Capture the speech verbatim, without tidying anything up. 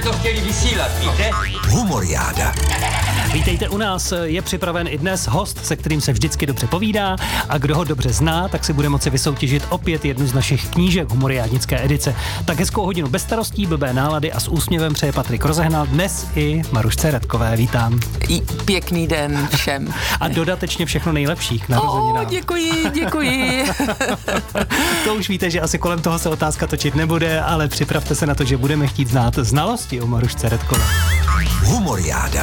to chtěli vysílat, víte? Humoriáda. Vítejte u nás, je připraven i dnes host, se kterým se vždycky dobře povídá a kdo ho dobře zná, tak si bude moci vysoutěžit opět jednu z našich knížek humoriádnické edice. Tak hezkou hodinu bez starostí, blbé nálady a s úsměvem přeje Patrik Rozehnal, dnes i Marušce Redkové. Vítám. I pěkný den všem. A dodatečně všechno nejlepší k narozeninám. Oh, děkuji, děkuji. To už víte, že asi kolem toho se otázka točit nebude, ale připravte se na to, že budeme chtít znát znalosti o Marušce Redkové. Humoriáda.